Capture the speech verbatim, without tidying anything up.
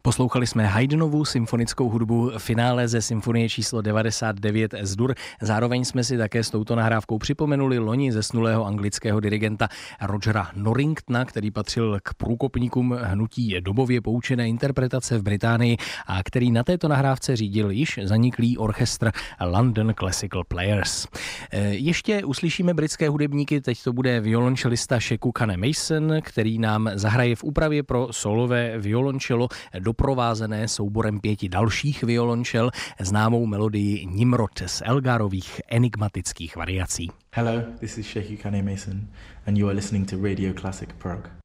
Poslouchali jsme Haydnovu symfonickou hudbu, finále ze symfonie číslo devadesát devět S-dur. Zároveň jsme si také s touto nahrávkou připomenuli loni zesnulého anglického dirigenta Rogera Norringtona, který patřil k průkopníkům hnutí dobově poučené interpretace v Británii a který na této nahrávce řídil již zaniklý orchestr London Classical Players. Ještě uslyšíme britské hudebníky, teď to bude violončelista Sheku Kane Mason, který nám zahraje v úpravě pro solové violončelo doprovázené souborem pěti dalších violončel známou melodii Nimrod z Elgarových enigmatických variací. Hello, this is Sheku Kane Mason and you are listening to Radio Classic Prague.